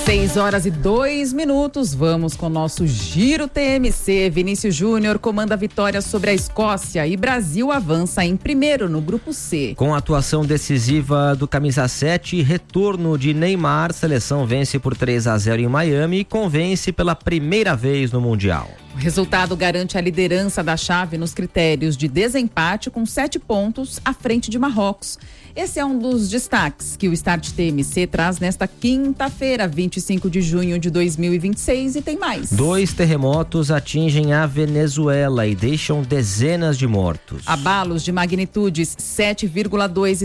6h02, vamos com o nosso Giro TMC. Vinícius Júnior comanda a vitória sobre a Escócia e Brasil avança em primeiro no grupo C. Com a atuação decisiva do camisa 7 e retorno de Neymar, seleção vence por 3-0 em Miami e convence pela primeira vez no Mundial. O resultado garante a liderança da chave nos critérios de desempate com 7 pontos à frente de Marrocos. Esse é um dos destaques que o Start TMC traz nesta quinta-feira, 25 de junho de 2026, e tem mais. 2 terremotos atingem a Venezuela e deixam dezenas de mortos. Abalos de magnitudes 7,2 e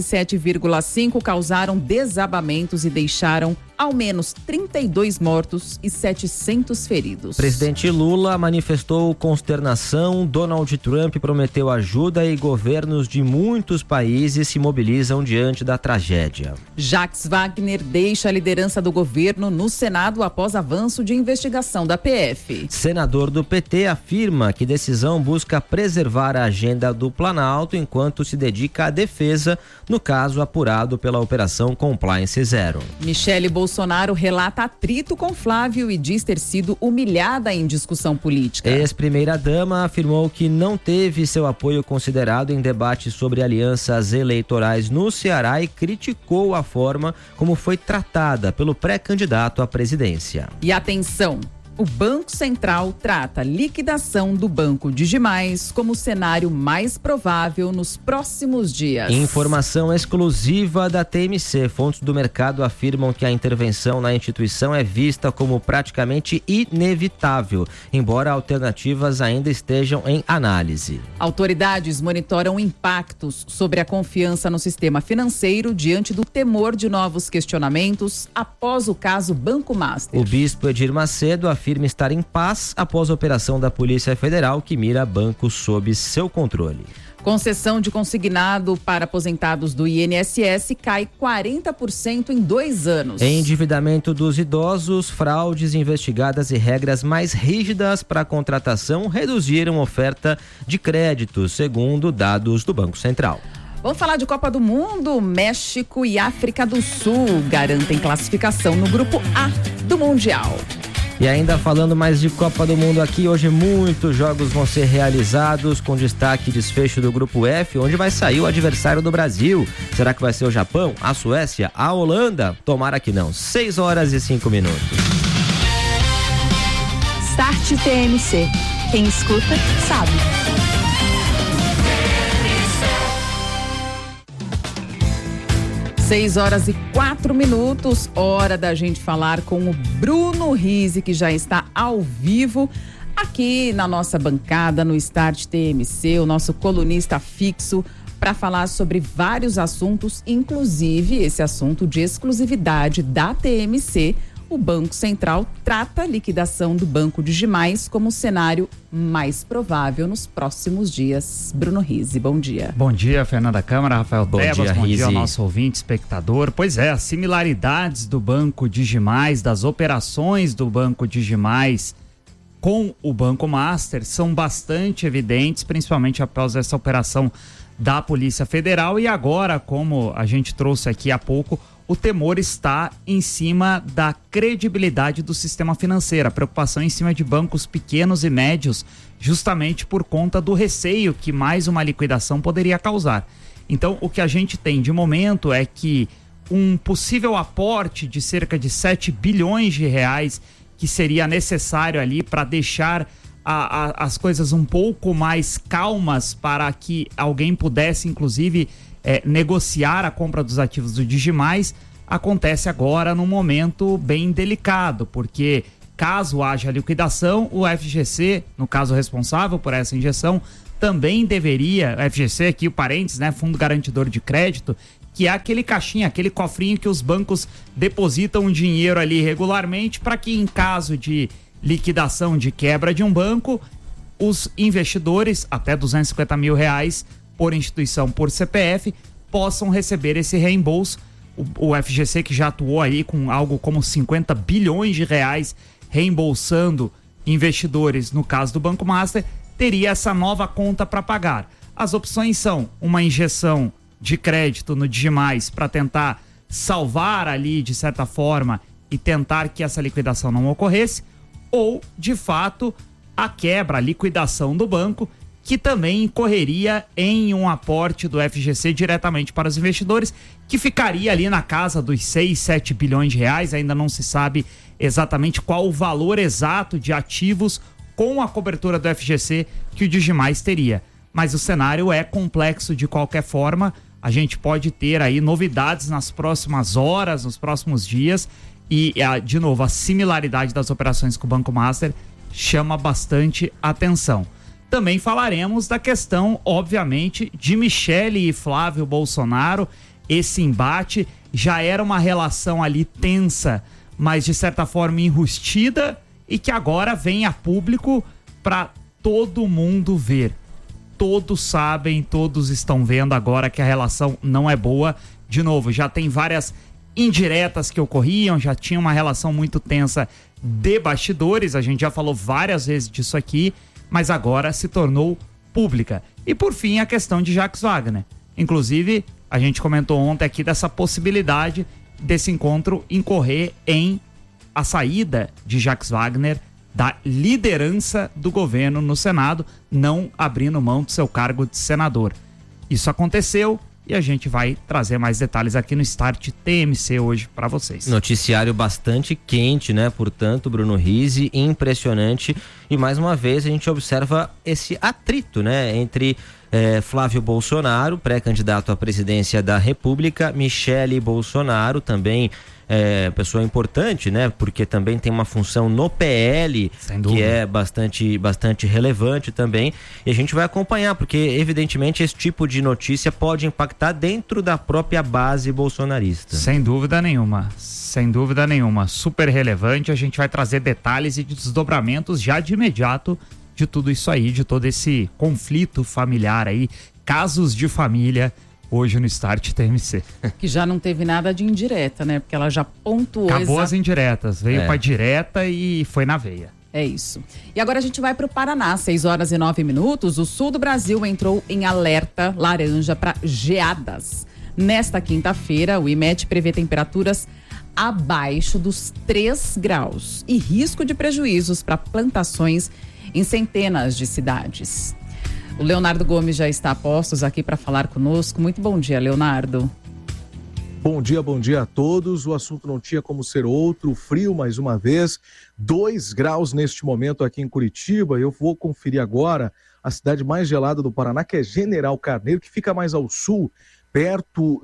7,5 causaram desabamentos e deixaram ao menos 32 mortos e 700 feridos. Presidente Lula manifestou consternação. Donald Trump prometeu ajuda e governos de muitos países se mobilizam diante da tragédia. Jacques Wagner deixa a liderança do governo no Senado após avanço de investigação da PF. Senador do PT afirma que decisão busca preservar a agenda do Planalto enquanto se dedica à defesa no caso apurado pela Operação Compliance Zero. Michele Bolsonaro relata atrito com Flávio e diz ter sido humilhada em discussão política. Ex-primeira-dama afirmou que não teve seu apoio considerado em debate sobre alianças eleitorais no Ceará e criticou a forma como foi tratada pelo pré-candidato à presidência. E atenção! O Banco Central trata a liquidação do Banco Digimais como o cenário mais provável nos próximos dias. Informação exclusiva da TMC. Fontes do mercado afirmam que a intervenção na instituição é vista como praticamente inevitável, embora alternativas ainda estejam em análise. Autoridades monitoram impactos sobre a confiança no sistema financeiro diante do temor de novos questionamentos após o caso Banco Master. O bispo Edir Macedo afirma estar em paz após a operação da Polícia Federal que mira bancos sob seu controle. Concessão de consignado para aposentados do INSS cai 40% em 2 anos. Endividamento dos idosos, fraudes investigadas e regras mais rígidas para a contratação reduziram a oferta de créditos, segundo dados do Banco Central. Vamos falar de Copa do Mundo. México e África do Sul garantem classificação no grupo A do Mundial. E ainda falando mais de Copa do Mundo aqui, hoje muitos jogos vão ser realizados, com destaque desfecho do grupo F, onde vai sair o adversário do Brasil. Será que vai ser o Japão, a Suécia, a Holanda? Tomara que não. 6h05. Start TMC. Quem escuta, sabe. Seis horas e 4 minutos, hora da gente falar com o Bruno Rizzi, que já está ao vivo aqui na nossa bancada, no Start TMC, o nosso colunista fixo, para falar sobre vários assuntos, inclusive esse assunto de exclusividade da TMC. O Banco Central trata a liquidação do Banco Digimais como o cenário mais provável nos próximos dias. Bruno Rizzi, bom dia. Bom dia, Fernanda Câmara, Rafael Tebas, bom dia ao Rizzi. nosso ouvinte, espectador. Pois é, as similaridades do Banco Digimais, das operações do Banco Digimais com o Banco Master são bastante evidentes, principalmente após essa operação da Polícia Federal. E agora, como a gente trouxe aqui há pouco, o temor está em cima da credibilidade do sistema financeiro, a preocupação em cima de bancos pequenos e médios, justamente por conta do receio que mais uma liquidação poderia causar. Então, o que a gente tem de momento é que um possível aporte de cerca de 7 bilhões de reais que seria necessário ali para deixar as coisas um pouco mais calmas para que alguém pudesse, inclusive, negociar a compra dos ativos do Digimais, acontece agora num momento bem delicado, porque caso haja liquidação, o FGC, no caso responsável por essa injeção, também deveria, o FGC aqui, o parênteses, né, Fundo Garantidor de Crédito, que é aquele caixinha, aquele cofrinho que os bancos depositam dinheiro ali regularmente para que em caso de liquidação, de quebra de um banco, os investidores, até R$250 mil por instituição, por CPF, possam receber esse reembolso. O FGC, que já atuou aí com algo como 50 bilhões de reais reembolsando investidores no caso do Banco Master, teria essa nova conta para pagar. As opções são uma injeção de crédito no Digimais para tentar salvar ali, de certa forma, e tentar que essa liquidação não ocorresse, ou, de fato, a quebra, a liquidação do banco, que também incorreria em um aporte do FGC diretamente para os investidores, que ficaria ali na casa dos 6, 7 bilhões de reais. Ainda não se sabe exatamente qual o valor exato de ativos com a cobertura do FGC que o Digimais teria. Mas o cenário é complexo de qualquer forma. A gente pode ter aí novidades nas próximas horas, nos próximos dias. E, de novo, a similaridade das operações com o Banco Master chama bastante atenção. Também falaremos da questão, obviamente, de Michele e Flávio Bolsonaro. Esse embate já era uma relação ali tensa, mas de certa forma enrustida, e que agora vem a público para todo mundo ver. Todos sabem, todos estão vendo agora que a relação não é boa. De novo, já tem várias indiretas que ocorriam, já tinha uma relação muito tensa de bastidores, a gente já falou várias vezes disso aqui, mas agora se tornou pública. E por fim, a questão de Jacques Wagner. Inclusive, a gente comentou ontem aqui dessa possibilidade desse encontro incorrer em a saída de Jacques Wagner da liderança do governo no Senado, não abrindo mão do seu cargo de senador. Isso aconteceu e a gente vai trazer mais detalhes aqui no Start TMC hoje para vocês. Noticiário bastante quente, né? Portanto, Bruno Rizzi, impressionante. E mais uma vez a gente observa esse atrito, né? Entre Flávio Bolsonaro, pré-candidato à presidência da República, Michele Bolsonaro, também pessoa importante, né? Porque também tem uma função no PL que é bastante relevante também. E a gente vai acompanhar, porque evidentemente esse tipo de notícia pode impactar dentro da própria base bolsonarista. Sem dúvida nenhuma. Sem dúvida nenhuma. Super relevante. A gente vai trazer detalhes e desdobramentos já de imediato de tudo isso aí, de todo esse conflito familiar aí, casos de família, hoje no Start TMC. Que já não teve nada de indireta, né? Porque ela já pontuou... Acabou as indiretas, veio pra direta e foi na veia. É isso. E agora a gente vai para o Paraná, 6h09. O sul do Brasil entrou em alerta laranja para geadas. Nesta quinta-feira, o IMET prevê temperaturas abaixo dos 3 graus e risco de prejuízos para plantações em centenas de cidades. O Leonardo Gomes já está a postos aqui para falar conosco. Muito bom dia, Leonardo. Bom dia a todos. O assunto não tinha como ser outro. Frio mais uma vez, 2 graus neste momento aqui em Curitiba. Eu vou conferir agora a cidade mais gelada do Paraná, que é General Carneiro, que fica mais ao sul, perto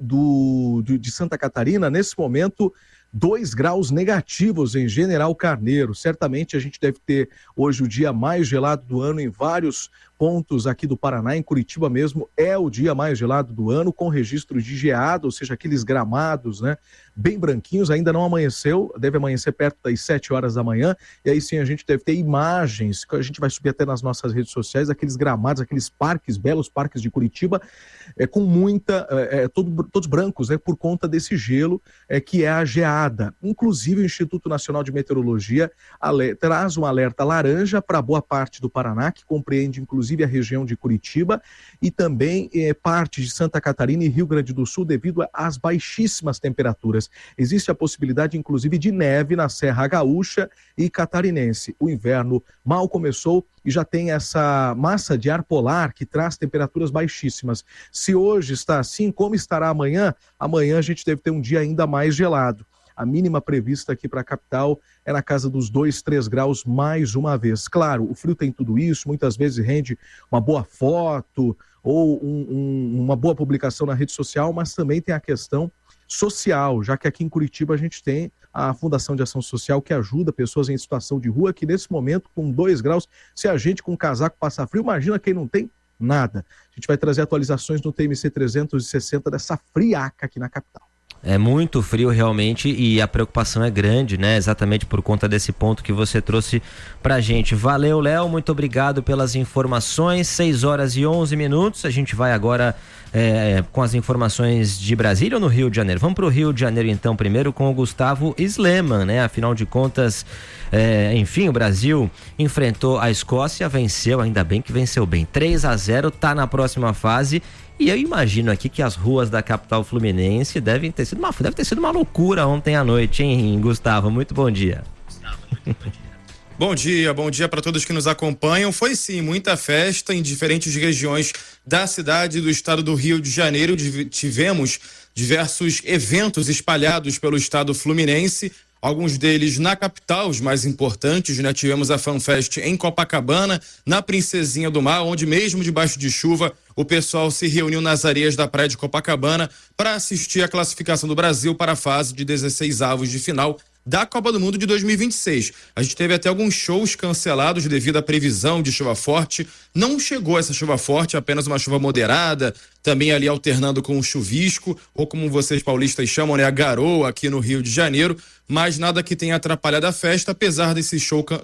de Santa Catarina. Nesse momento, 2 graus negativos em General Carneiro. Certamente a gente deve ter hoje o dia mais gelado do ano em vários pontos aqui do Paraná. Em Curitiba mesmo é o dia mais gelado do ano, com registro de geada, ou seja, aqueles gramados, né, bem branquinhos. Ainda não amanheceu, deve amanhecer perto das 7 horas da manhã, e aí sim a gente deve ter imagens, que a gente vai subir até nas nossas redes sociais, aqueles gramados, aqueles parques, belos parques de Curitiba, com muita, todos brancos, né, por conta desse gelo, que é a geada. Inclusive o Instituto Nacional de Meteorologia traz um alerta laranja para boa parte do Paraná, que compreende inclusive a região de Curitiba e também parte de Santa Catarina e Rio Grande do Sul, devido às baixíssimas temperaturas. Existe a possibilidade inclusive de neve na Serra Gaúcha e Catarinense. O inverno mal começou e já tem essa massa de ar polar que traz temperaturas baixíssimas. Se hoje está assim, como estará amanhã? Amanhã a gente deve ter um dia ainda mais gelado. A mínima prevista aqui para a capital é na casa dos 2, 3 graus mais uma vez. Claro, o frio tem tudo isso, muitas vezes rende uma boa foto ou uma boa publicação na rede social, mas também tem a questão social, já que aqui em Curitiba a gente tem a Fundação de Ação Social, que ajuda pessoas em situação de rua, que nesse momento, com 2 graus, se a gente com casaco passa frio, imagina quem não tem nada. A gente vai trazer atualizações no TMC 360 dessa friaca aqui na capital. É muito frio realmente e a preocupação é grande, né? Exatamente por conta desse ponto que você trouxe pra gente. Valeu, Léo, muito obrigado pelas informações. 6h11. A gente vai agora com as informações de Brasília ou no Rio de Janeiro? Vamos pro Rio de Janeiro então, primeiro com o Gustavo Sleman, né? Afinal de contas, enfim, o Brasil enfrentou a Escócia, venceu, ainda bem que venceu bem, 3-0, tá na próxima fase. E eu imagino aqui que as ruas da capital fluminense deve ter sido uma loucura ontem à noite, hein, Gustavo? Muito bom dia. Bom dia para todos que nos acompanham. Foi sim, muita festa em diferentes regiões da cidade e do estado do Rio de Janeiro. Tivemos diversos eventos espalhados pelo estado fluminense, alguns deles na capital, os mais importantes, né? Tivemos a FanFest em Copacabana, na Princesinha do Mar, onde mesmo debaixo de chuva o pessoal se reuniu nas areias da praia de Copacabana para assistir a classificação do Brasil para a fase de 16avos de final da Copa do Mundo de 2026. A gente teve até alguns shows cancelados devido à previsão de chuva forte. Não chegou essa chuva forte, apenas uma chuva moderada, também ali alternando com o chuvisco, ou como vocês paulistas chamam, né, a garoa aqui no Rio de Janeiro, mas nada que tenha atrapalhado a festa, apesar desses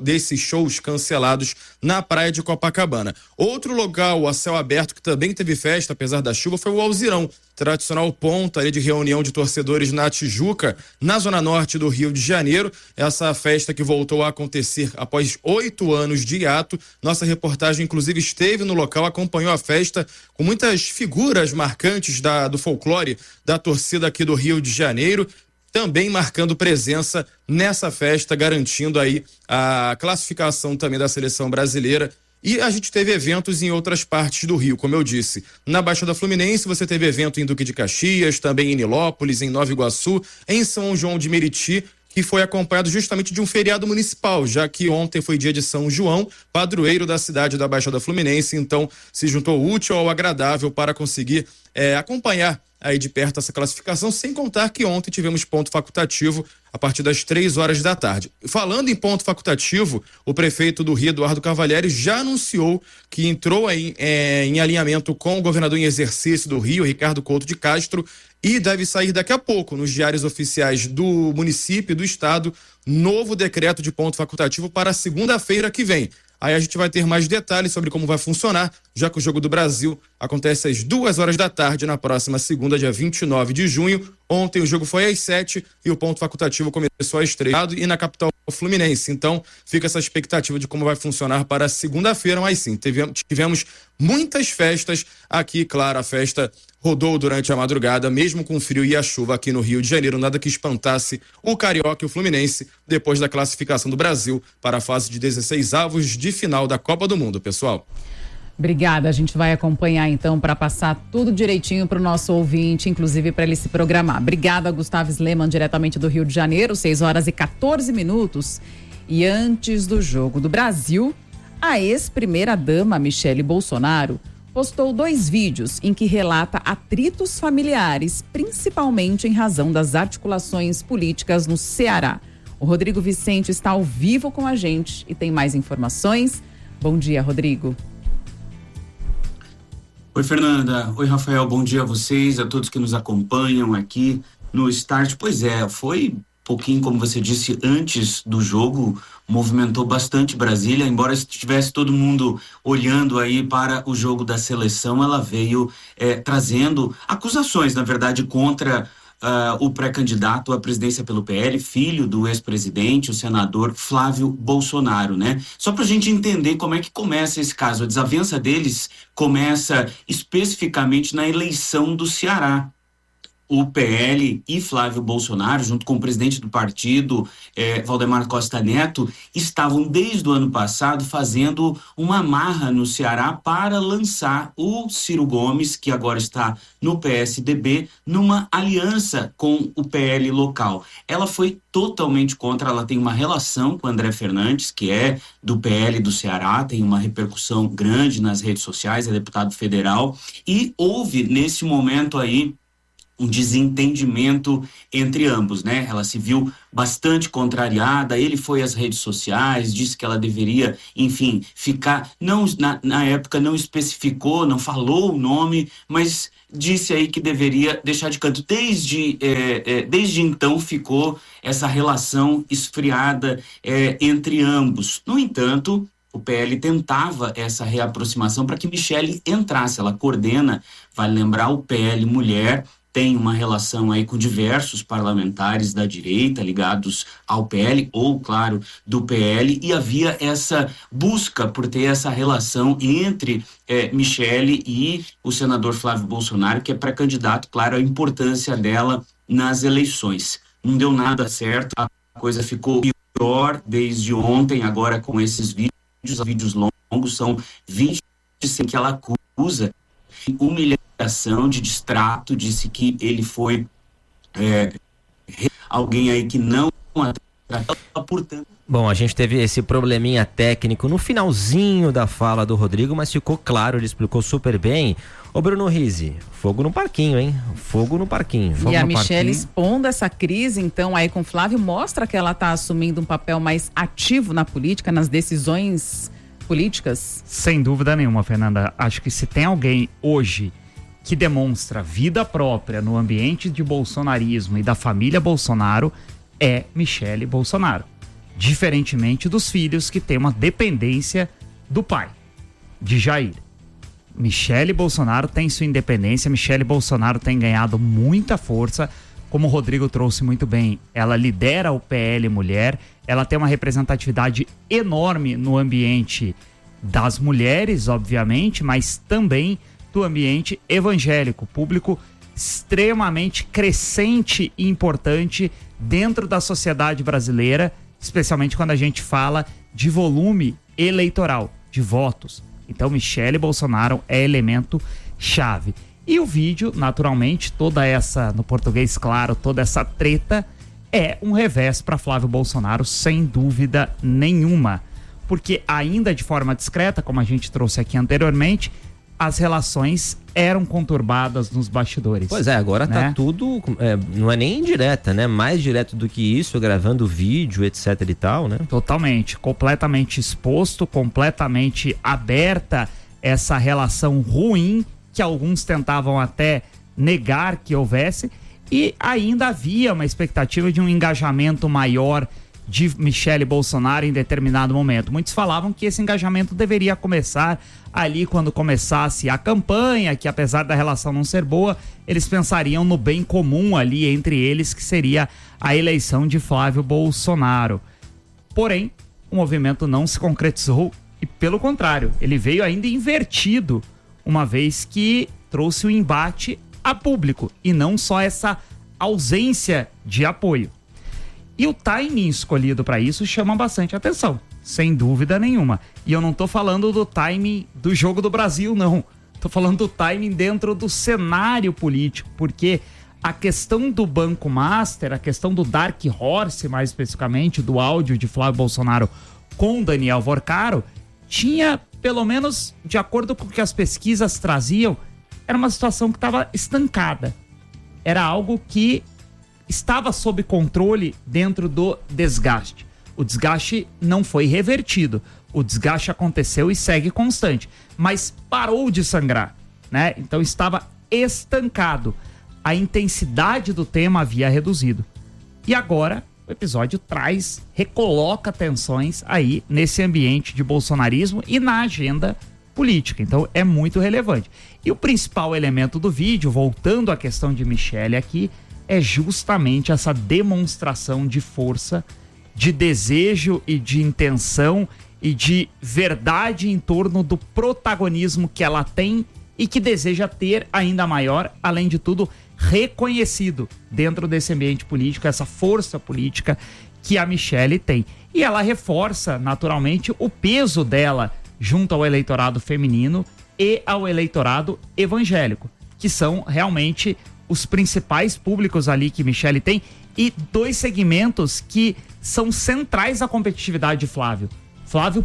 shows cancelados na praia de Copacabana. Outro local a céu aberto que também teve festa, apesar da chuva, foi o Alzirão, tradicional ponto ali de reunião de torcedores na Tijuca, na zona norte do Rio de Janeiro. Essa festa que voltou a acontecer após 8 anos de hiato. Nossa reportagem, inclusive, esteve no local, acompanhou a festa com muitas figuras marcantes do folclore da torcida aqui do Rio de Janeiro, também marcando presença nessa festa, garantindo aí a classificação também da seleção brasileira. E a gente teve eventos em outras partes do Rio, como eu disse. Na Baixada Fluminense você teve evento em Duque de Caxias, também em Nilópolis, em Nova Iguaçu, em São João de Meriti, que foi acompanhado justamente de um feriado municipal, já que ontem foi dia de São João, padroeiro da cidade da Baixada Fluminense, então se juntou o útil ao agradável para conseguir acompanhar aí de perto essa classificação, sem contar que ontem tivemos ponto facultativo a partir das 3 horas da tarde. Falando em ponto facultativo, o prefeito do Rio, Eduardo Cavalieri, já anunciou que entrou aí, em alinhamento com o governador em exercício do Rio, Ricardo Couto de Castro, e deve sair daqui a pouco nos diários oficiais do município e do estado novo decreto de ponto facultativo para segunda-feira que vem. Aí a gente vai ter mais detalhes sobre como vai funcionar, já que o Jogo do Brasil acontece às 2 horas da tarde na próxima segunda, dia 29 de junho. Ontem o jogo foi às 7 e o ponto facultativo começou às 3 e na capital fluminense. Então fica essa expectativa de como vai funcionar para segunda-feira, mas sim, tivemos muitas festas aqui, claro, a festa rodou durante a madrugada, mesmo com o frio e a chuva aqui no Rio de Janeiro, nada que espantasse o Carioca e o Fluminense depois da classificação do Brasil para a fase de 16avos de final da Copa do Mundo, pessoal. Obrigada, a gente vai acompanhar então para passar tudo direitinho para o nosso ouvinte, inclusive para ele se programar. Obrigada, Gustavo Sleman, diretamente do Rio de Janeiro, 6h14. E antes do Jogo do Brasil, a ex-primeira-dama Michele Bolsonaro postou 2 vídeos em que relata atritos familiares, principalmente em razão das articulações políticas no Ceará. O Rodrigo Vicente está ao vivo com a gente e tem mais informações. Bom dia, Rodrigo. Oi, Fernanda. Oi, Rafael. Bom dia a vocês, a todos que nos acompanham aqui no Start. Pois é, foi pouquinho, como você disse, antes do jogo, movimentou bastante Brasília, embora estivesse todo mundo olhando aí para o jogo da seleção, ela veio trazendo acusações, na verdade, contra o pré-candidato à presidência pelo PL, filho do ex-presidente, o senador Flávio Bolsonaro, né? Só para a gente entender como é que começa esse caso. A desavença deles começa especificamente na eleição do Ceará. O PL e Flávio Bolsonaro, junto com o presidente do partido, Valdemar Costa Neto, estavam desde o ano passado fazendo uma amarra no Ceará para lançar o Ciro Gomes, que agora está no PSDB, numa aliança com o PL local. Ela foi totalmente contra, ela tem uma relação com o André Fernandes, que é do PL do Ceará, tem uma repercussão grande nas redes sociais, é deputado federal, e houve nesse momento aí um desentendimento entre ambos, né? Ela se viu bastante contrariada, ele foi às redes sociais, disse que ela deveria, enfim, ficar, não, na época não especificou, não falou o nome, mas disse aí que deveria deixar de canto. Desde então ficou essa relação esfriada entre ambos. No entanto, o PL tentava essa reaproximação para que Michele entrasse. Ela coordena, vale lembrar, o PL Mulher, tem uma relação aí com diversos parlamentares da direita ligados ao PL ou, claro, do PL, e havia essa busca por ter essa relação entre Michele e o senador Flávio Bolsonaro, que é pré-candidato, claro, a importância dela nas eleições. Não deu nada certo, a coisa ficou pior desde ontem, agora com esses vídeos longos, são 20 em que ela acusa humilhação, de distrato, disse que ele foi alguém aí que não portanto. Bom, a gente teve esse probleminha técnico no finalzinho da fala do Rodrigo, mas ficou claro, ele explicou super bem. Ô Bruno Rizzi, fogo no parquinho, hein? Fogo no parquinho. E a Michele expondo essa crise, então, aí com o Flávio, mostra que ela está assumindo um papel mais ativo na política, nas decisões políticas? Sem dúvida nenhuma, Fernanda. Acho que se tem alguém hoje que demonstra vida própria no ambiente de bolsonarismo e da família Bolsonaro, é Michele Bolsonaro. Diferentemente dos filhos, que têm uma dependência do pai, de Jair. Michele Bolsonaro tem sua independência, Michele Bolsonaro tem ganhado muita força, como o Rodrigo trouxe muito bem. Ela lidera o PL Mulher, ela tem uma representatividade enorme no ambiente das mulheres, obviamente, mas também do ambiente evangélico, público extremamente crescente e importante dentro da sociedade brasileira, especialmente quando a gente fala de volume eleitoral, de votos. Então, Michele Bolsonaro é elemento chave. E o vídeo, naturalmente, toda essa, no português claro, toda essa treta é um revés para Flávio Bolsonaro, sem dúvida nenhuma. Porque ainda de forma discreta, como a gente trouxe aqui anteriormente, as relações eram conturbadas nos bastidores. Pois é, agora né? Tá tudo, não é nem indireta, né? Mais direto do que isso, gravando vídeo, etc e tal, né? Totalmente, completamente exposto, completamente aberta essa relação ruim que alguns tentavam até negar que houvesse, e ainda havia uma expectativa de um engajamento maior de Michele Bolsonaro em determinado momento. Muitos falavam que esse engajamento deveria começar ali quando começasse a campanha, que apesar da relação não ser boa, eles pensariam no bem comum ali entre eles, que seria a eleição de Flávio Bolsonaro. Porém, o movimento não se concretizou e, pelo contrário, ele veio ainda invertido, uma vez que trouxe o embate a público e não só essa ausência de apoio. E o timing escolhido para isso chama bastante atenção, sem dúvida nenhuma. E eu não tô falando do timing do Jogo do Brasil, não. Tô falando do timing dentro do cenário político, porque a questão do Banco Master, a questão do Dark Horse, mais especificamente, do áudio de Flávio Bolsonaro com Daniel Vorcaro, tinha, pelo menos de acordo com o que as pesquisas traziam, era uma situação que estava estancada. Era algo que estava sob controle dentro do desgaste. O desgaste não foi revertido. O desgaste aconteceu e segue constante, mas parou de sangrar, né? Então estava estancado. A intensidade do tema havia reduzido. E agora o episódio recoloca tensões aí nesse ambiente de bolsonarismo e na agenda política. Então é muito relevante. E o principal elemento do vídeo, voltando à questão de Michele aqui, é justamente essa demonstração de força, de desejo e de intenção e de verdade em torno do protagonismo que ela tem e que deseja ter ainda maior, além de tudo, reconhecido dentro desse ambiente político, essa força política que a Michele tem. E ela reforça, naturalmente, o peso dela junto ao eleitorado feminino e ao eleitorado evangélico, que são realmente os principais públicos ali que Michele tem, e dois segmentos que são centrais à competitividade de Flávio. Flávio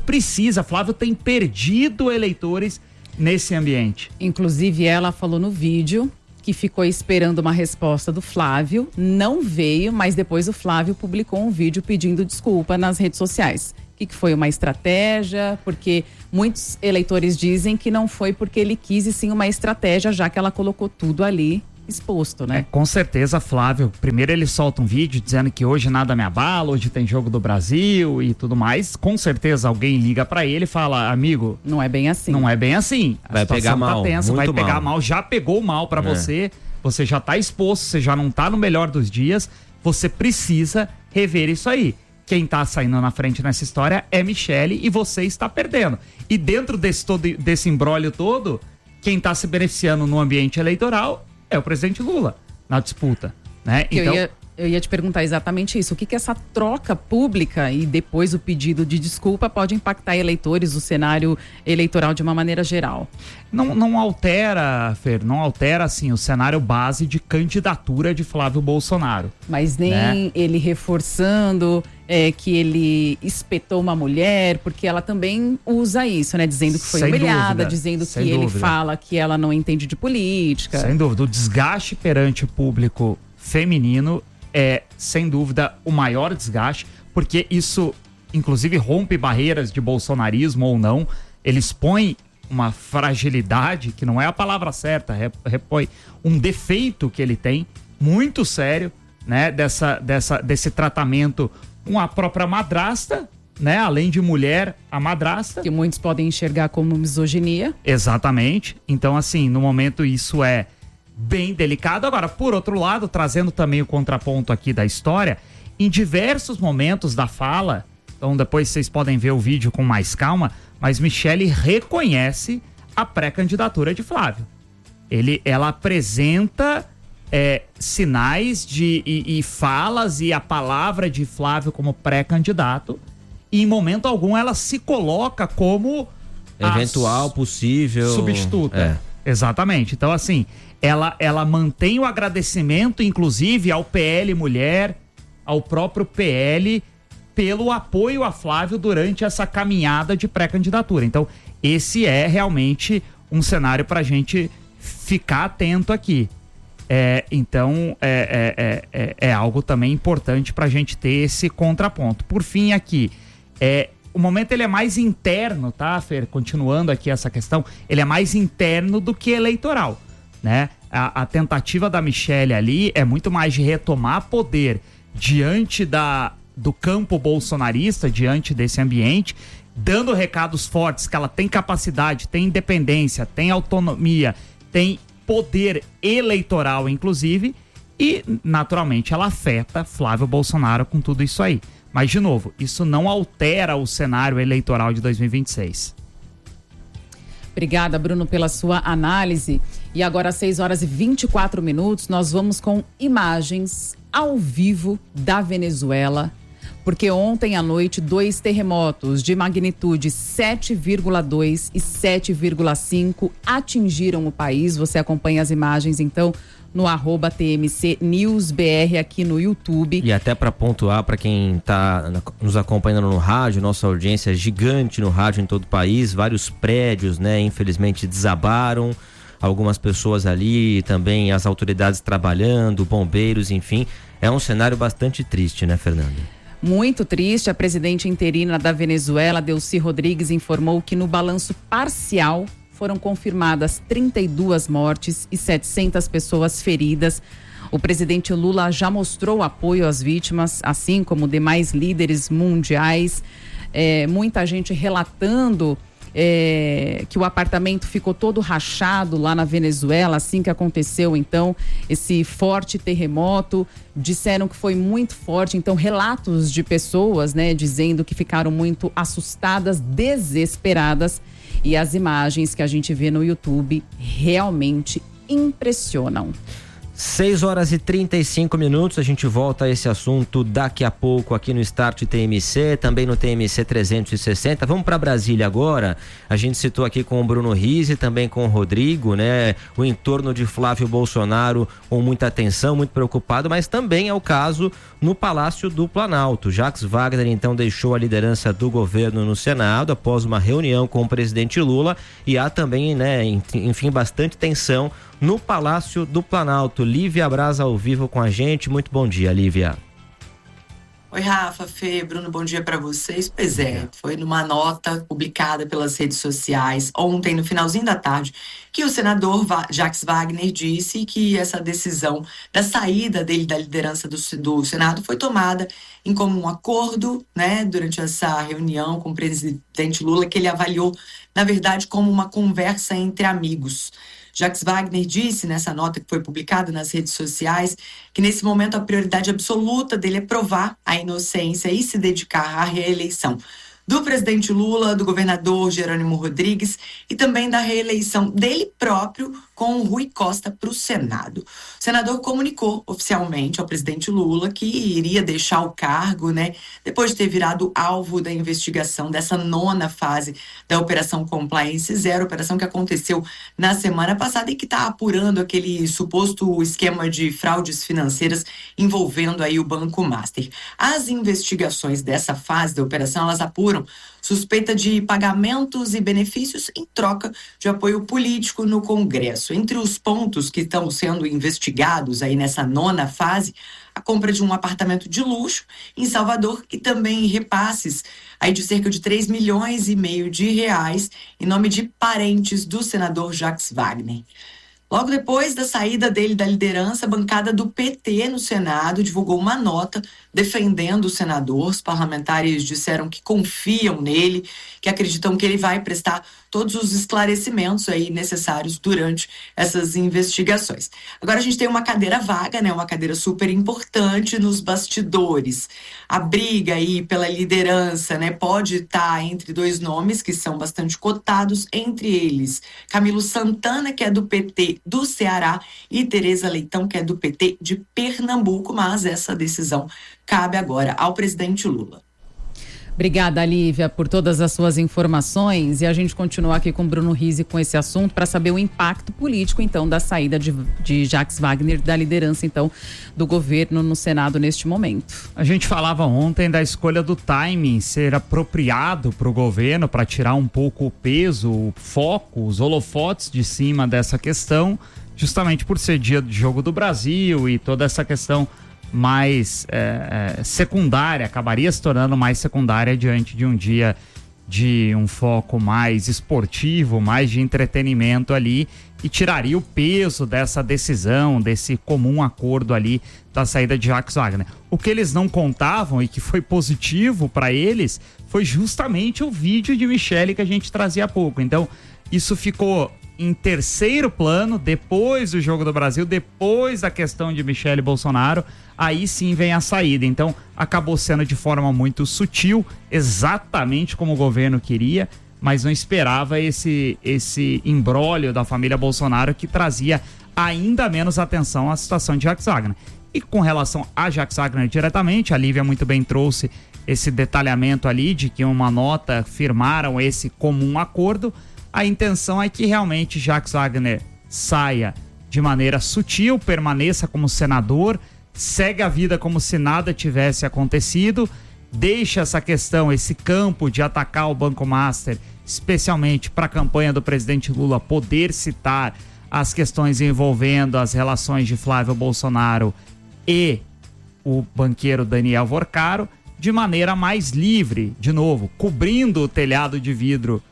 tem perdido eleitores nesse ambiente. Inclusive, ela falou no vídeo que ficou esperando uma resposta do Flávio, não veio, mas depois o Flávio publicou um vídeo pedindo desculpa nas redes sociais. O que foi uma estratégia? Porque muitos eleitores dizem que não foi porque ele quis, e sim uma estratégia, já que ela colocou tudo ali exposto, né? Com certeza, Flávio. Primeiro ele solta um vídeo dizendo que hoje nada me abala, hoje tem Jogo do Brasil e tudo mais. Com certeza alguém liga pra ele e fala: amigo, não é bem assim. Não é bem assim. Vai pegar mal, tá tensa, vai pegar mal. Já pegou mal pra você. você já está exposto, você já não está no melhor dos dias, você precisa rever isso aí. Quem está saindo na frente nessa história é Michele e você está perdendo. E dentro desse imbróglio todo, quem está se beneficiando no ambiente eleitoral é o presidente Lula na disputa, né? Então, eu ia te perguntar exatamente isso. O que essa troca pública e depois o pedido de desculpa pode impactar eleitores, o cenário eleitoral de uma maneira geral? Não altera, Fer, não altera assim o cenário base de candidatura de Flávio Bolsonaro. Mas nem, né, ele reforçando que ele espetou uma mulher, porque ela também usa isso, né? Dizendo que foi humilhada, dizendo que ele fala que ela não entende de política. Sem dúvida. O desgaste perante o público feminino é, sem dúvida, o maior desgaste, porque isso, inclusive, rompe barreiras de bolsonarismo ou não. Ele expõe uma fragilidade, que não é a palavra certa, repõe um defeito que ele tem, muito sério, né? Desse tratamento com a própria madrasta, né? Além de mulher, a madrasta. Que muitos podem enxergar como misoginia. Exatamente. Então, assim, no momento isso é bem delicado. Agora, por outro lado, trazendo também o contraponto aqui da história, em diversos momentos da fala, então depois vocês podem ver o vídeo com mais calma, mas Michele reconhece a pré-candidatura de Flávio. Ela apresenta sinais e falas e a palavra de Flávio como pré-candidato, e em momento algum ela se coloca como eventual, possível substituta. Exatamente. Então, assim, ela mantém o agradecimento, inclusive, ao PL Mulher, ao próprio PL, pelo apoio a Flávio durante essa caminhada de pré-candidatura. Então, esse é realmente um cenário para a gente ficar atento aqui. Então, é algo também importante para a gente ter esse contraponto. Por fim, aqui, o momento ele é mais interno, tá, Fer? Continuando aqui essa questão, ele é mais interno do que eleitoral, né? A tentativa da Michele ali é muito mais de retomar poder diante do campo bolsonarista, diante desse ambiente, dando recados fortes que ela tem capacidade, tem independência, tem autonomia, tem poder eleitoral, inclusive, e, naturalmente, ela afeta Flávio Bolsonaro com tudo isso aí. Mas, de novo, isso não altera o cenário eleitoral de 2026. Obrigada, Bruno, pela sua análise. E agora, às 6h24, nós vamos com imagens ao vivo da Venezuela, porque ontem à noite 2 terremotos de magnitude 7,2 e 7,5 atingiram o país. Você acompanha as imagens, então, no @TMCNewsBR aqui no YouTube. E até para pontuar, para quem está nos acompanhando no rádio, nossa audiência é gigante no rádio em todo o país, vários prédios, né, infelizmente desabaram, algumas pessoas ali, também as autoridades trabalhando, bombeiros, enfim, é um cenário bastante triste, né, Fernanda? Muito triste. A presidente interina da Venezuela, Delcy Rodrigues, informou que no balanço parcial foram confirmadas 32 mortes e 700 pessoas feridas. O presidente Lula já mostrou apoio às vítimas, assim como demais líderes mundiais. Muita gente relatando que o apartamento ficou todo rachado lá na Venezuela, assim que aconteceu, então, esse forte terremoto. Disseram que foi muito forte, então, relatos de pessoas, né, dizendo que ficaram muito assustadas, desesperadas. E as imagens que a gente vê no YouTube realmente impressionam. 6h35, a gente volta a esse assunto daqui a pouco aqui no Start TMC, também no TMC 360. Vamos para Brasília agora. A gente citou aqui com o Bruno Rizzi, também com o Rodrigo, né? O entorno de Flávio Bolsonaro com muita atenção, muito preocupado, mas também é o caso no Palácio do Planalto. Jacques Wagner, então, deixou a liderança do governo no Senado após uma reunião com o presidente Lula, e há também, né, enfim, bastante tensão no Palácio do Planalto. Lívia Braz ao vivo com a gente. Muito bom dia, Lívia. Oi, Rafa, Fê, Bruno, bom dia para vocês. Pois é, foi numa nota publicada pelas redes sociais ontem, no finalzinho da tarde, que o senador Jacques Wagner disse que essa decisão da saída dele da liderança do Senado foi tomada em comum acordo, né, durante essa reunião com o presidente Lula, que ele avaliou na verdade, como uma conversa entre amigos. Jacques Wagner disse nessa nota que foi publicada nas redes sociais que nesse momento a prioridade absoluta dele é provar a inocência e se dedicar à reeleição do presidente Lula, do governador Jerônimo Rodrigues e também da reeleição dele próprio com o Rui Costa para o Senado. O senador comunicou oficialmente ao presidente Lula que iria deixar o cargo, depois de ter virado alvo da investigação dessa 9ª fase da Operação Compliance Zero, operação que aconteceu na semana passada e que está apurando aquele suposto esquema de fraudes financeiras envolvendo aí o Banco Master. As investigações dessa fase da operação, elas apuram suspeita de pagamentos e benefícios em troca de apoio político no Congresso. Entre os pontos que estão sendo investigados aí nessa 9ª fase, a compra de um apartamento de luxo em Salvador e também repasses aí de cerca de 3,5 milhões de reais em nome de parentes do senador Jacques Wagner. Logo depois da saída dele da liderança, a bancada do PT no Senado divulgou uma nota defendendo o senador. Os parlamentares disseram que confiam nele, que acreditam que ele vai prestar todos os esclarecimentos aí necessários durante essas investigações. Agora a gente tem uma cadeira vaga, uma cadeira super importante nos bastidores. A briga aí pela liderança, pode estar entre 2 nomes que são bastante cotados, entre eles Camilo Santana, que é do PT do Ceará, e Tereza Leitão, que é do PT de Pernambuco, mas essa decisão cabe agora ao presidente Lula. Obrigada, Lívia, por todas as suas informações, e a gente continua aqui com o Bruno Rizzi com esse assunto para saber o impacto político, então, da saída de Jacques Wagner da liderança, então, do governo no Senado neste momento. A gente falava ontem da escolha do timing ser apropriado para o governo para tirar um pouco o peso, o foco, os holofotes de cima dessa questão, justamente por ser dia de Jogo do Brasil e toda essa questão mais secundária, acabaria se tornando mais secundária diante de um dia de um foco mais esportivo, mais de entretenimento ali, e tiraria o peso dessa decisão, desse comum acordo ali da saída de Jacques Wagner. O que eles não contavam e que foi positivo para eles foi justamente o vídeo de Michele que a gente trazia há pouco. Então, isso ficou em terceiro plano, depois do Jogo do Brasil, depois da questão de Michele Bolsonaro, aí sim vem a saída. Então, acabou sendo de forma muito sutil, exatamente como o governo queria, mas não esperava esse imbróglio da família Bolsonaro que trazia ainda menos atenção à situação de Jacques Wagner. E com relação a Jacques Wagner diretamente, a Lívia muito bem trouxe esse detalhamento ali de que uma nota firmaram esse comum acordo. A intenção é que realmente Jacques Wagner saia de maneira sutil, permaneça como senador, segue a vida como se nada tivesse acontecido, deixa essa questão, esse campo de atacar o Banco Master, especialmente para a campanha do presidente Lula poder citar as questões envolvendo as relações de Flávio Bolsonaro e o banqueiro Daniel Vorcaro, de maneira mais livre, de novo, cobrindo o telhado de vidro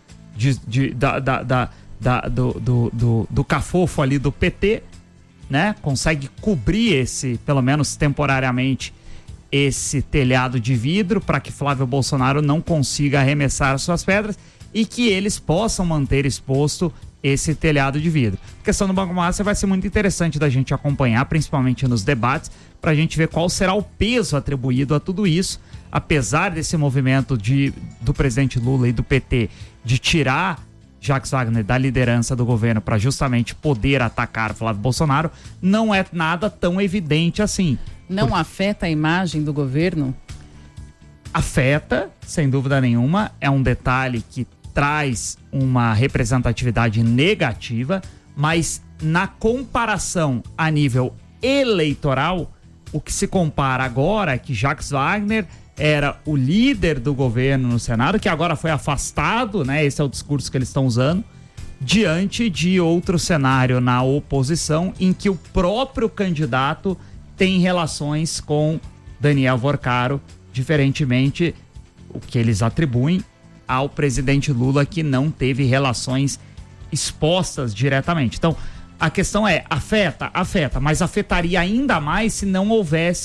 do cafofo ali do PT, consegue cobrir pelo menos temporariamente, esse telhado de vidro para que Flávio Bolsonaro não consiga arremessar suas pedras e que eles possam manter exposto esse telhado de vidro. A questão do Banco Master vai ser muito interessante da gente acompanhar, principalmente nos debates, para a gente ver qual será o peso atribuído a tudo isso, apesar desse movimento do presidente Lula e do PT de tirar Jacques Wagner da liderança do governo para justamente poder atacar Flávio Bolsonaro, não é nada tão evidente assim. Não afeta a imagem do governo? Afeta, sem dúvida nenhuma, é um detalhe que traz uma representatividade negativa, mas na comparação a nível eleitoral, o que se compara agora é que Jacques Wagner era o líder do governo no Senado, que agora foi afastado, esse é o discurso que eles estão usando, diante de outro cenário na oposição, em que o próprio candidato tem relações com Daniel Vorcaro, diferentemente o que eles atribuem ao presidente Lula, que não teve relações expostas diretamente. Então, a questão é, afeta, mas afetaria ainda mais se não houvesse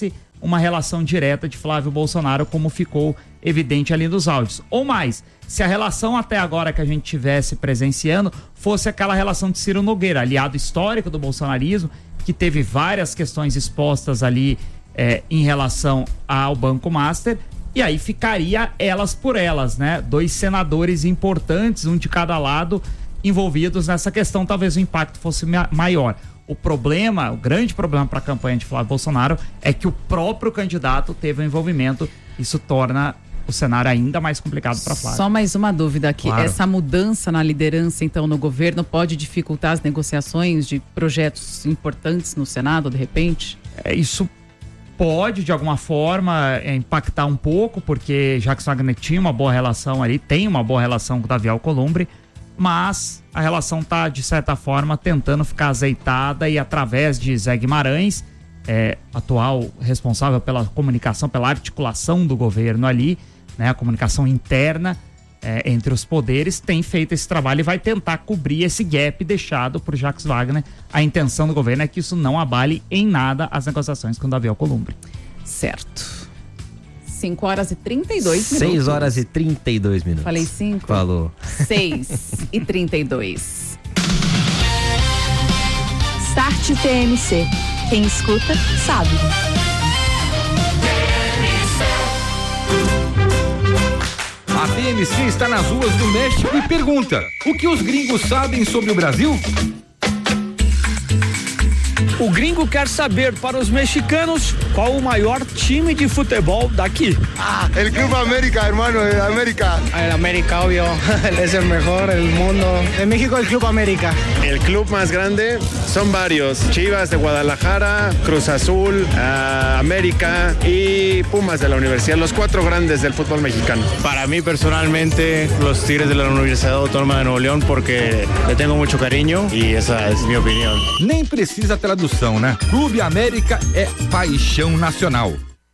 uma relação direta de Flávio Bolsonaro, como ficou evidente ali nos áudios. Ou mais, se a relação até agora que a gente tivesse presenciando fosse aquela relação de Ciro Nogueira, aliado histórico do bolsonarismo, que teve várias questões expostas ali em relação ao Banco Master, e aí ficaria elas por elas, né? 2 senadores importantes, um de cada lado, envolvidos nessa questão, talvez o impacto fosse maior. O grande problema para a campanha de Flávio Bolsonaro é que o próprio candidato teve um envolvimento. Isso torna o cenário ainda mais complicado para Flávio. Só mais uma dúvida aqui. Claro. Essa mudança na liderança, então, no governo, pode dificultar as negociações de projetos importantes no Senado, de repente? Isso pode, de alguma forma, impactar um pouco, porque Jacques Wagner tinha uma boa relação ali, tem uma boa relação com o Davi Alcolumbre, mas a relação está, de certa forma, tentando ficar azeitada, e através de Zé Guimarães, atual responsável pela comunicação, pela articulação do governo ali, né, a comunicação interna entre os poderes, tem feito esse trabalho e vai tentar cobrir esse gap deixado por Jacques Wagner. A intenção do governo é que isso não abale em nada as negociações com o Davi Alcolumbre. Certo. 5 horas e 32 minutos. 6 horas e 32 minutos. Falei 5? Falou. 6 e 32. Start TMC. Quem escuta, sabe. A TMC está nas ruas do México e pergunta: o que os gringos sabem sobre o Brasil? O gringo quer saber para os mexicanos qual o maior time de futebol daqui. El Club América, hermano, América. El América, obvio, es el mejor del mundo. En México, el Club América. El club más grande son varios: Chivas de Guadalajara, Cruz Azul, América y Pumas de la Universidad, los 4 grandes del fútbol mexicano. Para mí, personalmente, los Tigres de la Universidad Autónoma de Nuevo León, porque le tengo mucho cariño y esa es mi opinión. Nem precisa tradução, né? Clube América é paixão nacional.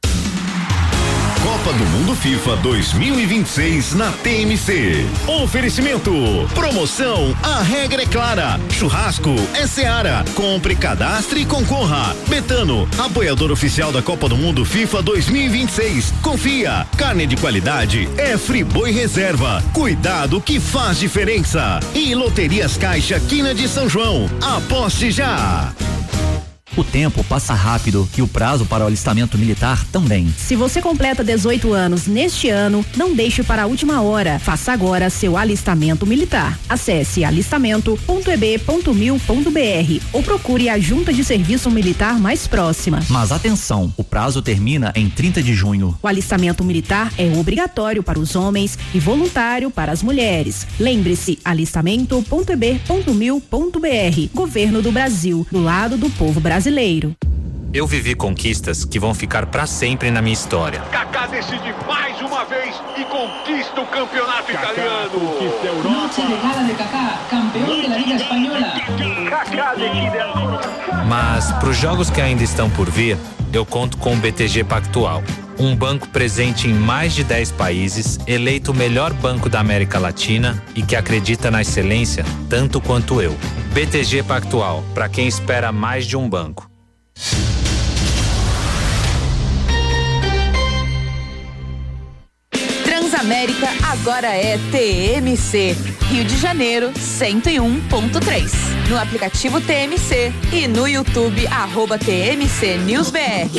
Copa do Mundo FIFA 2026 na TMC. Oferecimento. Promoção. A regra é clara. Churrasco é Seara. Compre, cadastre e concorra. Betano, apoiador oficial da Copa do Mundo FIFA 2026. Confia. Carne de qualidade é Friboi Reserva. Cuidado que faz diferença. E Loterias Caixa Quina de São João. Aposte já. O tempo passa rápido e o prazo para o alistamento militar também. Se você completa 18 anos neste ano, não deixe para a última hora. Faça agora seu alistamento militar. Acesse alistamento.eb.mil.br ou procure a junta de serviço militar mais próxima. Mas atenção, o prazo termina em 30 de junho. O alistamento militar é obrigatório para os homens e voluntário para as mulheres. Lembre-se, alistamento.eb.mil.br. Governo do Brasil, do lado do povo brasileiro. Eu vivi conquistas que vão ficar para sempre na minha história. Kaká decide mais uma vez e conquista o campeonato italiano. Conquista a Europa. Noche de gala de Kaká, campeão da Liga Espanhola. Kaká decide ancora. Mas para os jogos que ainda estão por vir, eu conto com o BTG Pactual. Um banco presente em mais de 10 países, eleito o melhor banco da América Latina e que acredita na excelência tanto quanto eu. BTG Pactual, para quem espera mais de um banco. Transamérica agora é TMC. Rio de Janeiro 101.3. No aplicativo TMC e no YouTube @TMC News BR.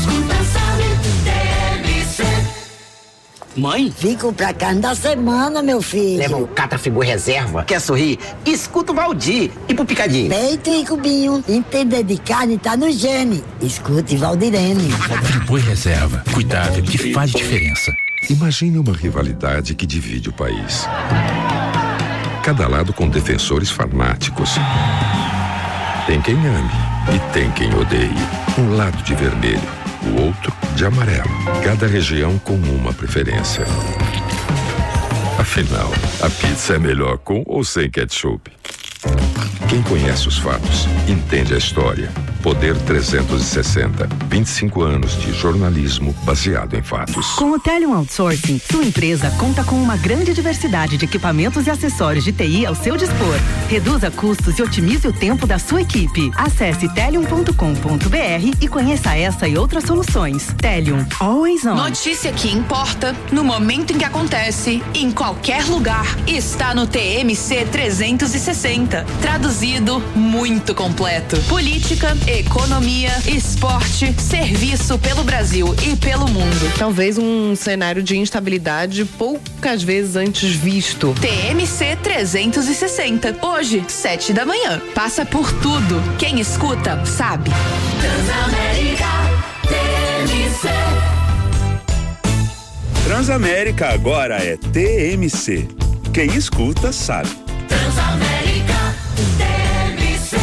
Mãe? Vim comprar carne da semana, meu filho. Leva um Catrafigura Reserva. Quer sorrir? Escuta o Valdir. E pro Picadinho? Peito e cubinho. Entender de carne tá no gene. Escute Valdirene. Friboi Reserva. Cuidado que faz diferença. Imagine uma rivalidade que divide o país. Cada lado com defensores fanáticos. Tem quem ame e tem quem odeie. Um lado de vermelho, o outro de amarelo. Cada região com uma preferência. Afinal, a pizza é melhor com ou sem ketchup? Quem conhece os fatos, entende a história Poder 360. 25 anos de jornalismo baseado em fatos. Com o Telium Outsourcing, sua empresa conta com uma grande diversidade de equipamentos e acessórios de TI ao seu dispor. Reduza custos e otimize o tempo da sua equipe. Acesse telium.com.br e conheça essa e outras soluções. Telium, always on. Notícia que importa, no momento em que acontece, em qualquer lugar, está no TMC 360. Traduzido, muito completo. Política, economia, esporte, serviço pelo Brasil e pelo mundo. Talvez um cenário de instabilidade poucas vezes antes visto. TMC 360. Hoje, 7 da manhã. Passa por tudo. Quem escuta, sabe. Transamérica TMC. Transamérica agora é TMC. Quem escuta, sabe. Transamérica TMC.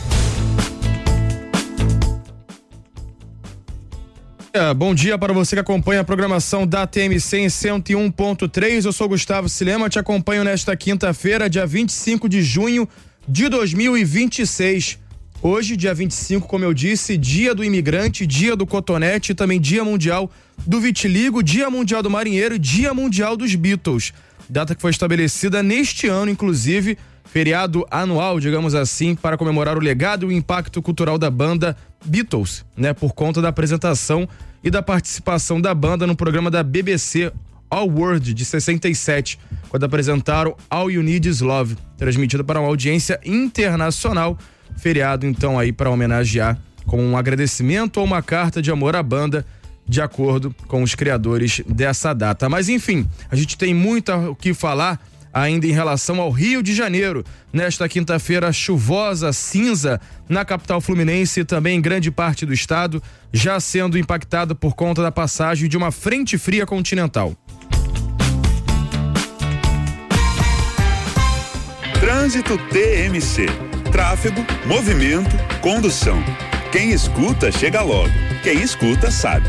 Bom dia para você que acompanha a programação da TMC em 101.3. Eu sou Gustavo Silema, te acompanho nesta quinta-feira, dia 25 de junho de 2026. Hoje, dia 25, como eu disse, dia do imigrante, dia do cotonete e também dia mundial do vitiligo, dia mundial do marinheiro e dia mundial dos Beatles. Data que foi estabelecida neste ano, inclusive, feriado anual, digamos assim, para comemorar o legado e o impacto cultural da banda Beatles, né? Por conta da apresentação e da participação da banda no programa da BBC All World de 67, quando apresentaram All You Need Is Love, transmitido para uma audiência internacional. Feriado, então, aí para homenagear com um agradecimento ou uma carta de amor à banda, de acordo com os criadores dessa data. Mas enfim, a gente tem muito o que falar ainda em relação ao Rio de Janeiro. Nesta quinta-feira chuvosa, cinza, na capital fluminense e também em grande parte do estado, já sendo impactado por conta da passagem de uma frente fria continental. Trânsito TMC. Tráfego, movimento, condução. Quem escuta, chega logo. Quem escuta, sabe.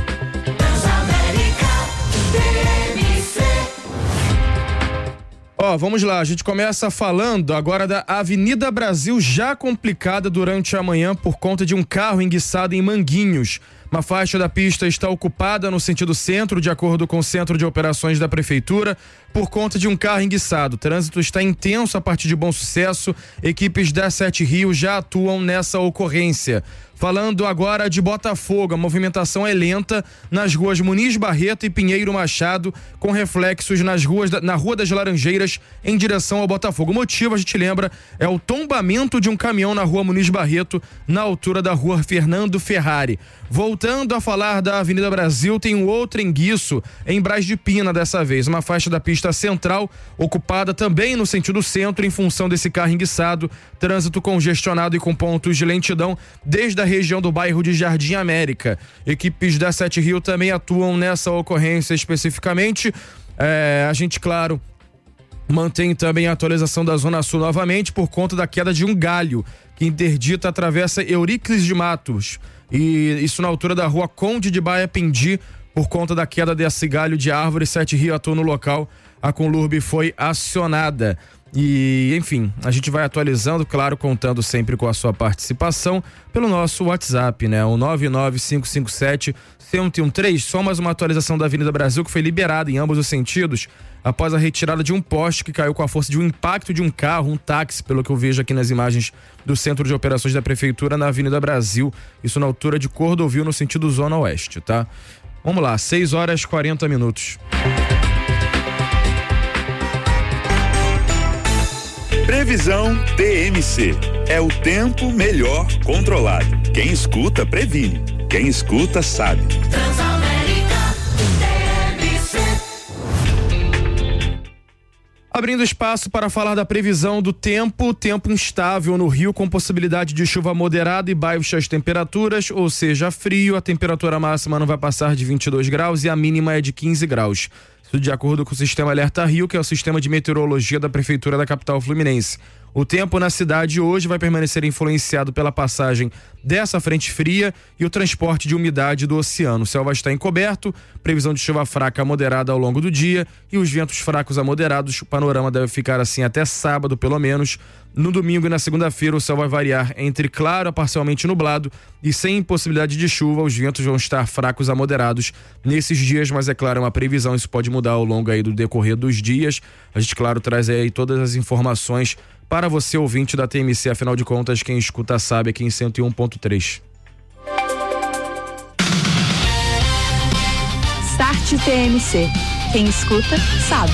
Vamos lá, a gente começa falando agora da Avenida Brasil, já complicada durante a manhã por conta de um carro enguiçado em Manguinhos. Uma faixa da pista está ocupada no sentido centro, de acordo com o Centro de Operações da Prefeitura, por conta de um carro enguiçado. O trânsito está intenso a partir de Bom Sucesso. Equipes da 7 Rio já atuam nessa ocorrência. Falando agora de Botafogo, a movimentação é lenta nas ruas Muniz Barreto e Pinheiro Machado, com reflexos na Rua das Laranjeiras em direção ao Botafogo. O motivo, a gente lembra, é o tombamento de um caminhão na Rua Muniz Barreto, na altura da Rua Fernando Ferrari. Voltando a falar da Avenida Brasil, tem um outro enguiço em Braz de Pina dessa vez. Uma faixa da pista central ocupada também no sentido centro em função desse carro enguiçado. Trânsito congestionado e com pontos de lentidão desde a região do bairro de Jardim América. Equipes da 7 Rio também atuam nessa ocorrência especificamente. A gente, claro, mantém também a atualização da Zona Sul novamente por conta da queda de um galho que interdita a travessa Euríclides de Matos. E isso na altura da rua Conde de Baia Pendi, por conta da queda desse galho de árvore. 7 Rio atuou no local, a Conlurb foi acionada. E, enfim, a gente vai atualizando, claro, contando sempre com a sua participação pelo nosso WhatsApp, né? O 99557-1013. Só mais uma atualização da Avenida Brasil que foi liberada em ambos os sentidos após a retirada de um poste que caiu com a força de um impacto de um carro, um táxi, pelo que eu vejo aqui nas imagens do Centro de Operações da Prefeitura na Avenida Brasil. Isso na altura de Cordovil, no sentido Zona Oeste, tá? Vamos lá, 6h40. Previsão TMC. É o tempo melhor controlado. Quem escuta, previne. Quem escuta, sabe. Transamérica TMC. Abrindo espaço para falar da previsão do tempo instável no Rio, com possibilidade de chuva moderada e baixas temperaturas, ou seja, frio. A temperatura máxima não vai passar de 22 graus e a mínima é de 15 graus. Isso de acordo com o Sistema Alerta Rio, que é o sistema de meteorologia da Prefeitura da capital fluminense. O tempo na cidade hoje vai permanecer influenciado pela passagem dessa frente fria e o transporte de umidade do oceano. O céu vai estar encoberto, previsão de chuva fraca a moderada ao longo do dia e os ventos fracos a moderados. O panorama deve ficar assim até sábado, pelo menos. No domingo e na segunda-feira o céu vai variar entre claro a parcialmente nublado e sem possibilidade de chuva. Os ventos vão estar fracos a moderados nesses dias, mas é claro, é uma previsão, isso pode mudar ao longo aí do decorrer dos dias. A gente, claro, traz aí todas as informações para você, ouvinte da TMC, afinal de contas, quem escuta sabe, aqui em 101.3. Start TMC. Quem escuta sabe.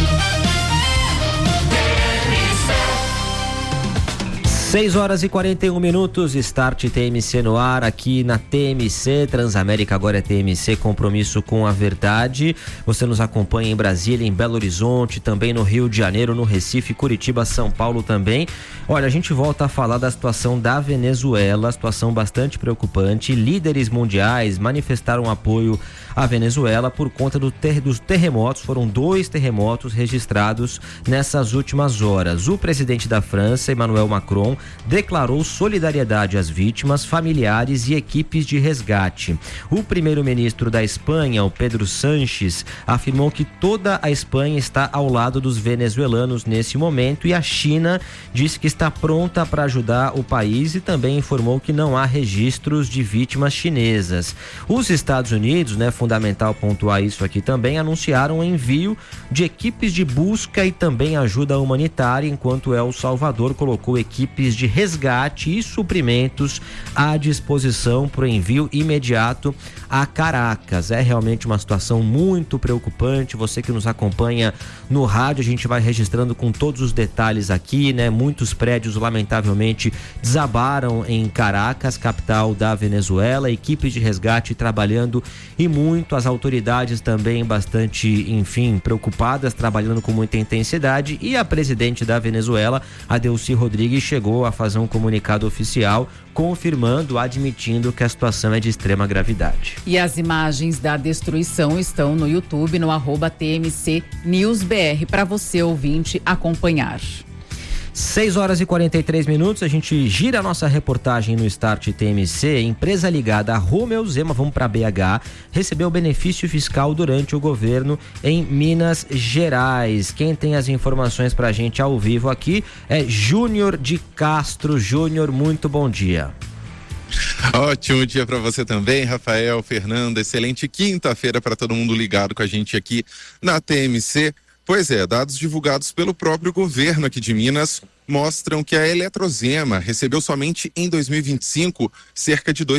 6h41, Start TMC no ar, aqui na TMC, Transamérica agora é TMC, compromisso com a verdade. Você nos acompanha em Brasília, em Belo Horizonte, também no Rio de Janeiro, no Recife, Curitiba, São Paulo também. Olha, a gente volta a falar da situação da Venezuela, situação bastante preocupante. Líderes mundiais manifestaram apoio à Venezuela por conta dos terremotos. Foram 2 terremotos registrados nessas últimas horas. O presidente da França, Emmanuel Macron, declarou solidariedade às vítimas, familiares e equipes de resgate. O primeiro-ministro da Espanha, o Pedro Sánchez, afirmou que toda a Espanha está ao lado dos venezuelanos nesse momento e a China disse que está pronta para ajudar o país e também informou que não há registros de vítimas chinesas. Os Estados Unidos, fundamental pontuar isso aqui também, anunciaram o envio de equipes de busca e também ajuda humanitária, enquanto El Salvador colocou equipes de resgate e suprimentos à disposição para o envio imediato a Caracas. É realmente uma situação muito preocupante. Você que nos acompanha no rádio, a gente vai registrando com todos os detalhes aqui, Muitos prédios, lamentavelmente, desabaram em Caracas, capital da Venezuela. Equipes de resgate trabalhando e muito, as autoridades também bastante, preocupadas, trabalhando com muita intensidade, e a presidente da Venezuela, a Delcy Rodrigues, chegou a fazer um comunicado oficial confirmando, admitindo que a situação é de extrema gravidade. E as imagens da destruição estão no YouTube, no @TMC NewsBR, para você, ouvinte, acompanhar. 6h43, a gente gira a nossa reportagem no Start TMC. Empresa ligada a Romeu Zema, vamos para BH, recebeu benefício fiscal durante o governo em Minas Gerais. Quem tem as informações pra gente ao vivo aqui é Júnior de Castro. Júnior, muito bom dia. Ótimo dia para você também, Rafael, Fernanda. Excelente quinta-feira para todo mundo ligado com a gente aqui na TMC. Pois é, dados divulgados pelo próprio governo aqui de Minas mostram que a Eletrozema recebeu somente em 2025 cerca de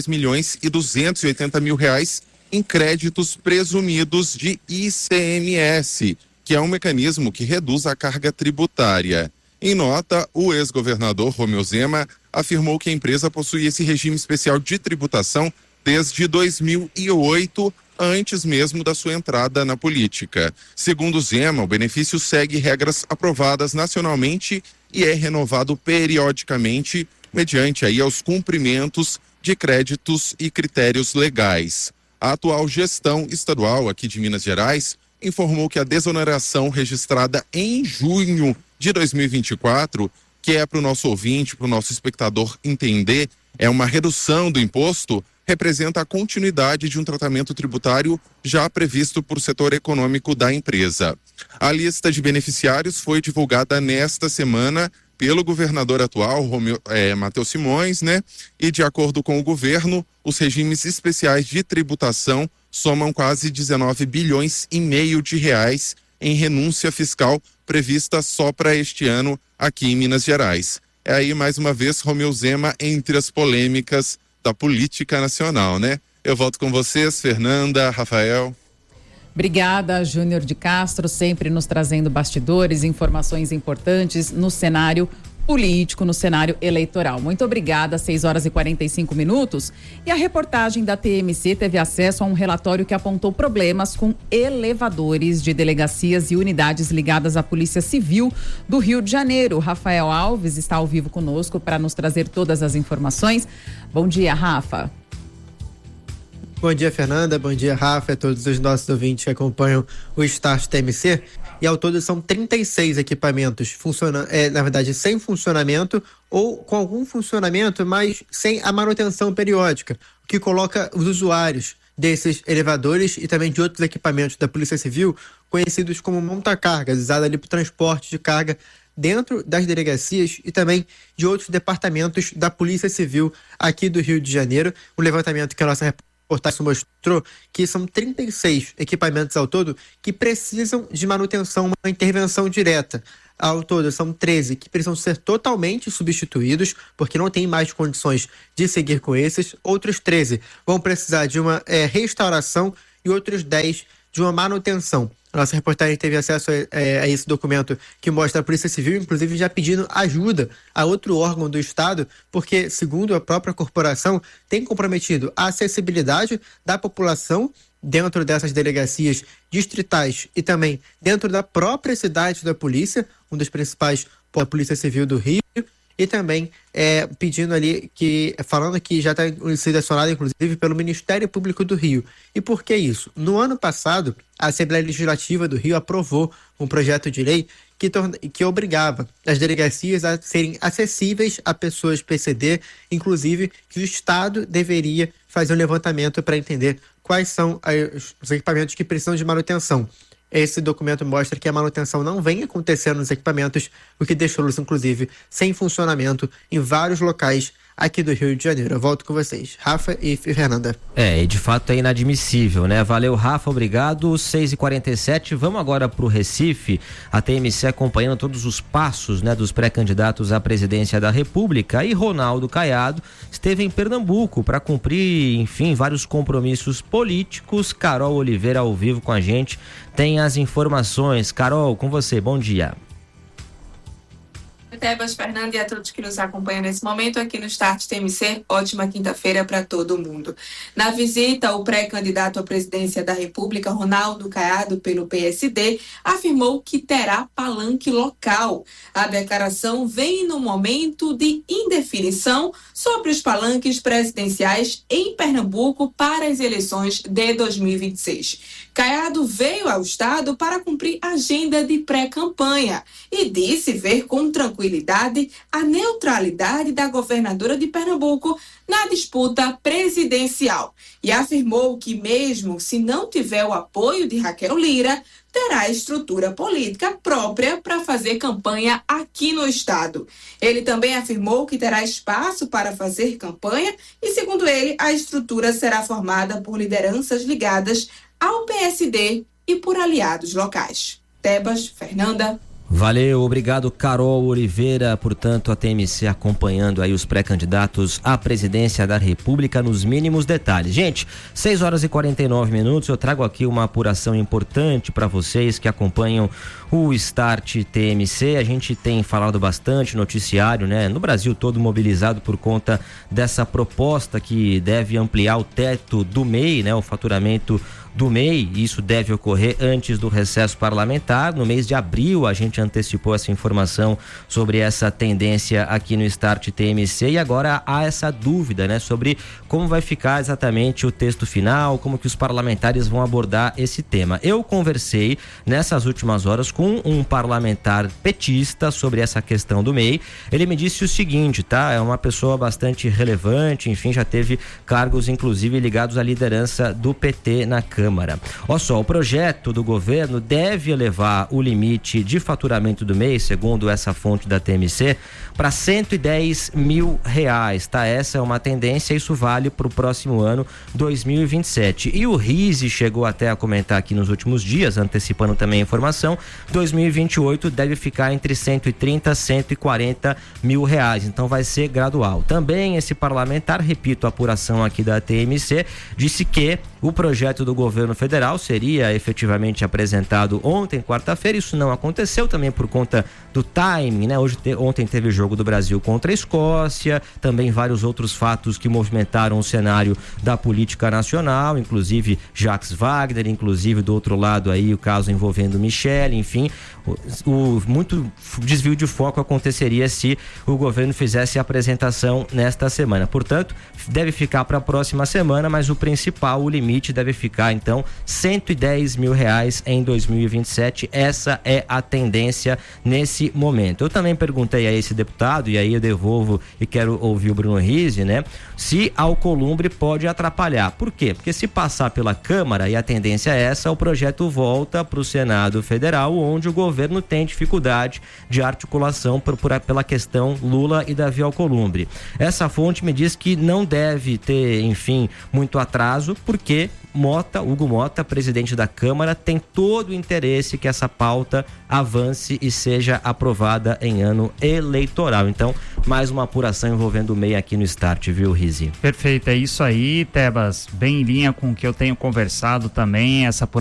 R$2.280.000 em créditos presumidos de ICMS, que é um mecanismo que reduz a carga tributária. Em nota, o ex-governador Romeu Zema afirmou que a empresa possui esse regime especial de tributação desde 2008, antes mesmo da sua entrada na política. Segundo Zema, o benefício segue regras aprovadas nacionalmente e é renovado periodicamente, mediante aí aos cumprimentos de créditos e critérios legais. A atual gestão estadual aqui de Minas Gerais informou que a desoneração registrada em junho de 2024, que é para o nosso ouvinte, para o nosso espectador entender, é uma redução do imposto, representa a continuidade de um tratamento tributário já previsto por setor econômico da empresa. A lista de beneficiários foi divulgada nesta semana pelo governador atual, Matheus Simões, E de acordo com o governo, os regimes especiais de tributação somam quase 19 bilhões e meio de reais em renúncia fiscal prevista só para este ano aqui em Minas Gerais. É aí, mais uma vez, Romeu Zema entre as polêmicas da política nacional, Eu volto com vocês, Fernanda, Rafael. Obrigada, Júnior de Castro, sempre nos trazendo bastidores, informações importantes no cenário político, no cenário eleitoral. Muito obrigada, 6h45. E a reportagem da TMC teve acesso a um relatório que apontou problemas com elevadores de delegacias e unidades ligadas à Polícia Civil do Rio de Janeiro. Rafael Alves está ao vivo conosco para nos trazer todas as informações. Bom dia, Rafa. Bom dia, Fernanda. Bom dia, Rafa, a todos os nossos ouvintes que acompanham o Start TMC. E ao todo são 36 equipamentos na verdade, sem funcionamento ou com algum funcionamento, mas sem a manutenção periódica, o que coloca os usuários desses elevadores e também de outros equipamentos da Polícia Civil, conhecidos como monta-cargas, usados ali para o transporte de carga dentro das delegacias e também de outros departamentos da Polícia Civil aqui do Rio de Janeiro. Um levantamento que a nossa reportagem mostrou que são 36 equipamentos ao todo que precisam de manutenção, uma intervenção direta. Ao todo, são 13 que precisam ser totalmente substituídos, porque não tem mais condições de seguir com esses. Outros 13 vão precisar de uma restauração e outros 10 de uma manutenção. A nossa reportagem teve acesso a esse documento que mostra a Polícia Civil, inclusive já pedindo ajuda a outro órgão do Estado, porque, segundo a própria corporação, tem comprometido a acessibilidade da população dentro dessas delegacias distritais e também dentro da própria cidade da polícia, um dos principais da Polícia Civil do Rio, e também pedindo ali falando que já está sendo acionado, inclusive, pelo Ministério Público do Rio. E por que isso? No ano passado, a Assembleia Legislativa do Rio aprovou um projeto de lei que obrigava as delegacias a serem acessíveis a pessoas PCD, inclusive que o Estado deveria fazer um levantamento para entender quais são os equipamentos que precisam de manutenção. Esse documento mostra que a manutenção não vem acontecendo nos equipamentos, o que deixou-los, inclusive, sem funcionamento em vários locais aqui do Rio de Janeiro. Eu volto com vocês, Rafa e Fernanda. E de fato é inadmissível, né? Valeu, Rafa, obrigado. 6h47, vamos agora para o Recife. A TMC acompanhando todos os passos, né, dos pré-candidatos à presidência da República, e Ronaldo Caiado esteve em Pernambuco para cumprir, enfim, vários compromissos políticos. Carol Oliveira ao vivo com a gente tem as informações. Carol, com você, bom dia. Tebas, Fernanda e a todos que nos acompanham nesse momento aqui no Start TMC, ótima quinta-feira para todo mundo. Na visita, o pré-candidato à presidência da República, Ronaldo Caiado, pelo PSD, afirmou que terá palanque local. A declaração vem no momento de indefinição sobre os palanques presidenciais em Pernambuco para as eleições de 2026. Caiado veio ao estado para cumprir agenda de pré-campanha e disse ver com tranquilidade a neutralidade da governadora de Pernambuco na disputa presidencial e afirmou que mesmo se não tiver o apoio de Raquel Lira, terá estrutura política própria para fazer campanha aqui no estado. Ele também afirmou que terá espaço para fazer campanha e, segundo ele, a estrutura será formada por lideranças ligadas ao PSD e por aliados locais. Tebas, Fernanda. Valeu, obrigado, Carol Oliveira. Portanto, a TMC acompanhando aí os pré-candidatos à presidência da República nos mínimos detalhes. Gente, 6h49, eu trago aqui uma apuração importante para vocês que acompanham o Start TMC. A gente tem falado bastante, noticiário, né? No Brasil todo mobilizado por conta dessa proposta que deve ampliar o teto do MEI, né? O faturamento do MEI, isso deve ocorrer antes do recesso parlamentar. No mês de abril a gente antecipou essa informação sobre essa tendência aqui no Start TMC e agora há essa dúvida, né, sobre como vai ficar exatamente o texto final, como que os parlamentares vão abordar esse tema. Eu conversei nessas últimas horas com um parlamentar petista sobre essa questão do MEI. Ele me disse o seguinte, tá? É uma pessoa bastante relevante, enfim, já teve cargos inclusive ligados à liderança do PT na Câmara. Olha só, o projeto do governo deve elevar o limite de faturamento do mês, segundo essa fonte da TMC, para R$110 mil, tá? Essa é uma tendência, isso vale para o próximo ano, 2027. E o Rise chegou até a comentar aqui nos últimos dias, antecipando também a informação, 2028 deve ficar entre 130 e 140 mil reais, então vai ser gradual. Também esse parlamentar, repito, a apuração aqui da TMC, disse que O projeto do governo federal seria efetivamente apresentado ontem, quarta-feira. Isso não aconteceu também por conta do timing, né? Ontem teve o jogo do Brasil contra a Escócia, também vários outros fatos que movimentaram o cenário da política nacional, inclusive Jacques Wagner, inclusive do outro lado aí o caso envolvendo Michele, enfim, muito desvio de foco aconteceria se o governo fizesse a apresentação nesta semana. Portanto, deve ficar para a próxima semana, mas o principal, o limite deve ficar então R$110 mil em 2027. Essa é a tendência nesse momento. Eu também perguntei a esse deputado, e aí eu devolvo e quero ouvir o Bruno Rizzi, né? Se Alcolumbre pode atrapalhar. Por quê? Porque se passar pela Câmara, e a tendência é essa, o projeto volta para o Senado Federal, onde o governo tem dificuldade de articulação pela questão Lula e Davi Alcolumbre. Essa fonte me diz que não deve ter, enfim, muito atraso, porque Hugo Mota, presidente da Câmara, tem todo o interesse que essa pauta avance e seja aprovada em ano eleitoral. Então, mais uma apuração envolvendo o MEI aqui no Start, viu, Rizzi? Perfeito, é isso aí, Tebas, bem em linha com o que eu tenho conversado também, essa apuração